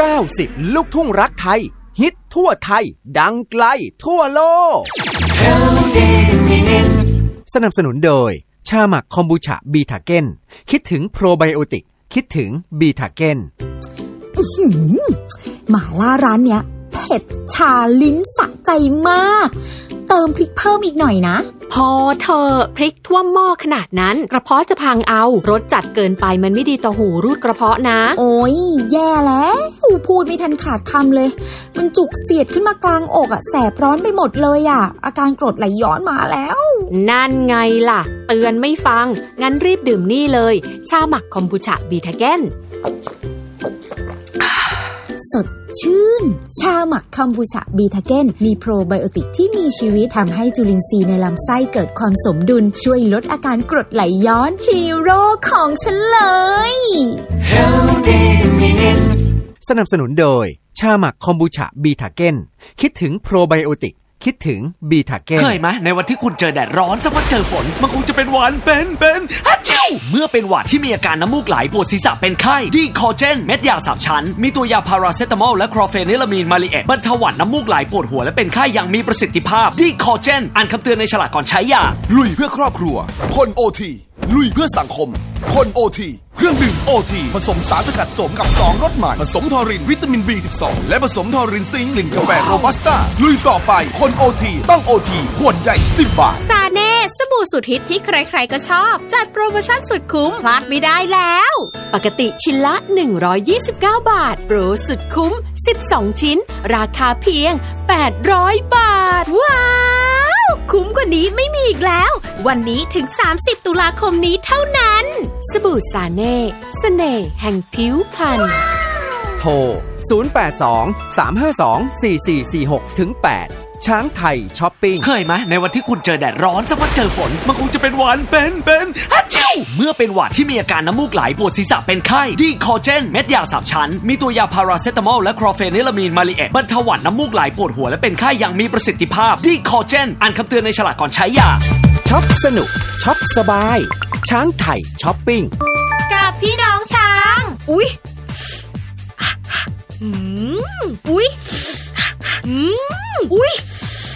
90 ลูกทุ่งรักไทยฮิตทั่วไทยดังไกลทั่วโลกสนับสนุนโดยชาหมักคอมบูชาบีทาเก้นคิดถึงโปรไบโอติกคิดถึงบีทาเก้นหม่าล่าร้านเนี้ยเผ็ดชาลิ้นสะใจมากเติมพริกเพิ่มอีกหน่อยนะพอเธอพริกท่วมหม้อขนาดนั้นกระเพาะจะพังเอารสจัดเกินไปมันไม่ดีต่อหูรูดกระเพาะนะโอ้ยแย่แล้วพูดไม่ทันขาดคำเลยมันจุกเสียดขึ้นมากลางอกอ่ะแสบร้อนไปหมดเลยอ่ะอาการกรดไหลย้อนมาแล้วนั่นไงล่ะเตือนไม่ฟังงั้นรีบดื่มนี่เลยชาหมักคอมบูชาบีทาเก้นสดชื่นชาหมักคอมบูชาบีทาเก้นมีโปรไบโอติกที่มีชีวิตทำให้จุลินทรีย์ในลำไส้เกิดความสมดุลช่วยลดอาการกรดไหลย้อนฮีโร่ของฉันเลยสนับสนุนโดยชาหมักคอมบูชาบีทาเก้นคิดถึงโปรไบโอติกคิดถึงบีทาเก้นเคยไหมในวันที่คุณเจอแดดร้อนสักวันเจอฝนมันคงจะเป็นหวัดเป็นฮัจจิวเมื่อเป็นหวัดที่มีอาการน้ำมูกไหลปวดศีรษะเป็นไข้ดีคอเจนเม็ดยา3ชั้นมีตัวยาพาราเซตามอลและคลอเฟนิลามีนมาลิเอตบรรเทาหวัดน้ำมูกไหลปวดหัวและเป็นไข้อย่างมีประสิทธิภาพดีคอเจนอ่านคำเตือนในฉลากก่อนใช้ยาลุยเพื่อครอบครัวคนโอทีลุยเพื่อสังคมคนโอทีเครื่องดื่มโอทีผสมสารสกัดสมกับ2รสใหม่ผสมทอรินวิตามิน B12 และผสมทอรินซิงค์กลิ่นกาแฟโรบัสต้าลุยต่อไปคนโอทีต้องโอทีขวดใหญ่10 บาทซาเน่สบู่สุดฮิตที่ใครๆก็ชอบจัดโปรโมชั่นสุดคุ้มพลาดไม่ได้แล้วปกติชิ้นละ129 บาทโปรสุดคุ้ม12ชิ้นราคาเพียง800 บาทว้าวคุ้มกว่านี้ไม่มีอีกแล้ววันนี้ถึง30 ตุลาคมนี้เท่านั้นสบู่ซาเน่เสน่ห์แห่งผิวพรรณโทร0823524446-8ช้างไทยช้อปปิ้งเคยไหมในวันที่คุณเจอแดดร้อนสักวันเจอฝนมันคงจะเป็นหวัดเป็นฮัจจิวเมื่อเป็นหวัดที่มีอาการน้ำมูกไหลปวดศีรษะเป็นไข้ดีคอเจนเม็ดยา3ชั้นมีตัวยาพาราเซตามอลและคลอเฟนิลามีนมาลิเอตบรรเทาหวัดน้ำมูกไหลปวดหัวและเป็นไข้อย่างมีประสิทธิภาพดีคอเจนอ่านคำเตือนในฉลากก่อนใช้ยาช็อปสนุกช็อปสบายช้างไทยช้อปปิ้งกับพี่น้องช้างอุ๊ยอุ๊ยอุ๊ย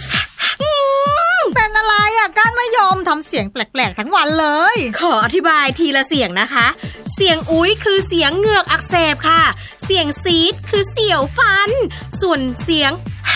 เป็นอะไรอ่ะก้านมะยมทำเสียงแปลกๆทั้งวันเลยขออธิบายทีละเสียงนะคะเสียงอุ๊ยคือเสียงเหงือกอักเสบค่ะเสียงซีดคือเสียวฟันส่วนเสียง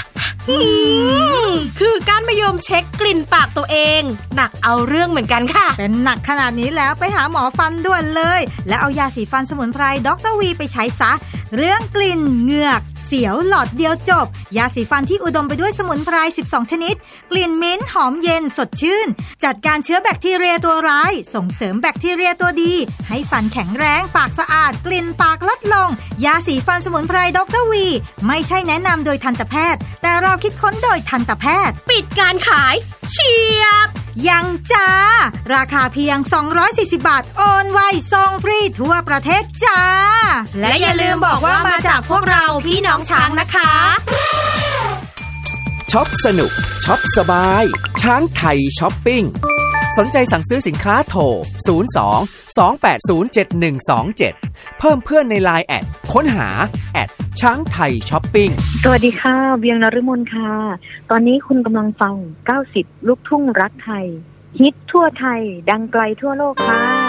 คือก้านมะยมเช็คกลิ่นปากตัวเองหนักเอาเรื่องเหมือนกันค่ะเป็นหนักขนาดนี้แล้วไปหาหมอฟันด่วนเลยแล้วเอายาสีฟันสมุนไพรดร.วีไปใช้ซะเรื่องกลิ่นเหงือกเสียวหลอดเดียวจบยาสีฟันที่อุดมไปด้วยสมุนไพร12ชนิดกลิ่นมิ้นท์หอมเย็นสดชื่นจัดการเชื้อแบคทีเรียตัวร้ายส่งเสริมแบคทีเรียตัวดีให้ฟันแข็งแรงปากสะอาดกลิ่นปากลดลงยาสีฟันสมุนไพรดร.วีไม่ใช่แนะนำโดยทันตแพทย์แต่เราคิดค้นโดยทันตแพทย์ปิดการขายเฉียบยังจ้าราคาเพียง240 บาทโอนไวส่งฟรีทั่วประเทศจ้าและอย่าลืมบอกว่ามาจากพวกเราพี่น้องช้างนะคะช็อปสนุกช็อปสบายช้างไทยช้อปปิ้งสนใจสั่งซื้อสินค้าโทร02-280-7127เพิ่มเพื่อนใน LINE แอดค้นหาแอดช้างไทยช้อปปิ้งสวัสดีค่ะเวียงนฤมลค่ะตอนนี้คุณกำลังฟัง90ลูกทุ่งรักไทยฮิตทั่วไทยดังไกลทั่วโลกค่ะ